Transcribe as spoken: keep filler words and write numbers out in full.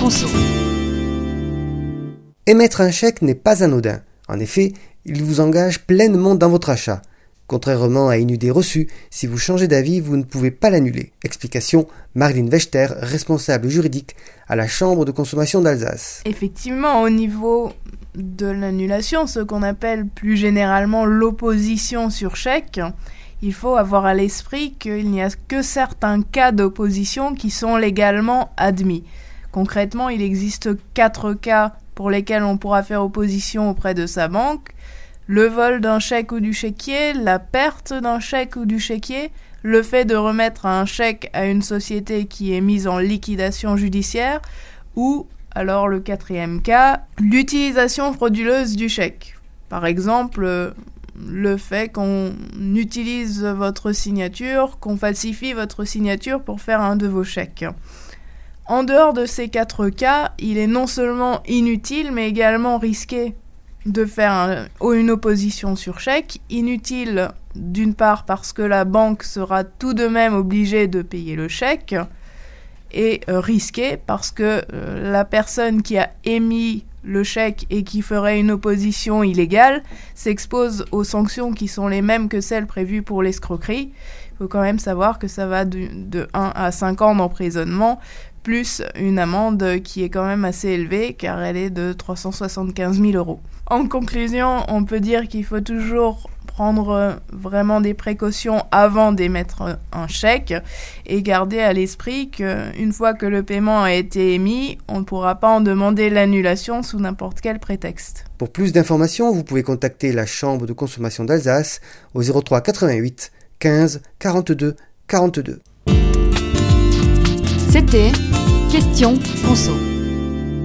conso. Émettre un chèque n'est pas anodin. En effet, il vous engage pleinement dans votre achat. Contrairement à une idée reçue, si vous changez d'avis, vous ne pouvez pas l'annuler. Explication, Marlene Wechter, responsable juridique à la Chambre de consommation d'Alsace. Effectivement, au niveau de l'annulation, ce qu'on appelle plus généralement l'opposition sur chèque, il faut avoir à l'esprit qu'il n'y a que certains cas d'opposition qui sont légalement admis. Concrètement, il existe quatre cas pour lesquels on pourra faire opposition auprès de sa banque. Le vol d'un chèque ou du chéquier, la perte d'un chèque ou du chéquier, le fait de remettre un chèque à une société qui est mise en liquidation judiciaire, ou, alors le quatrième cas, l'utilisation frauduleuse du chèque. Par exemple, le fait qu'on utilise votre signature, qu'on falsifie votre signature pour faire un de vos chèques. En dehors de ces quatre cas, il est non seulement inutile, mais également risqué de faire un, une opposition sur chèque. Inutile d'une part parce que la banque sera tout de même obligée de payer le chèque, et euh, risqué parce que euh, la personne qui a émis le chèque et qui ferait une opposition illégale s'expose aux sanctions qui sont les mêmes que celles prévues pour l'escroquerie. Il faut quand même savoir que ça va de, de un à cinq ans d'emprisonnement, plus une amende qui est quand même assez élevée, car elle est de trois cent soixante-quinze mille euros. En conclusion, on peut dire qu'il faut toujours prendre vraiment des précautions avant d'émettre un chèque et garder à l'esprit qu'une fois que le paiement a été émis, on ne pourra pas en demander l'annulation sous n'importe quel prétexte. Pour plus d'informations, vous pouvez contacter la Chambre de consommation d'Alsace au zéro trois quatre-vingt-huit quinze quarante-deux quarante-deux. C'était Question Conso.